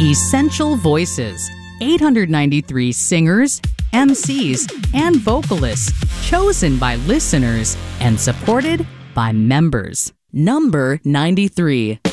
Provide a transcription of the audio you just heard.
Essential Voices, 893 singers, MCs, and vocalists chosen by listeners and supported by members. Number 93.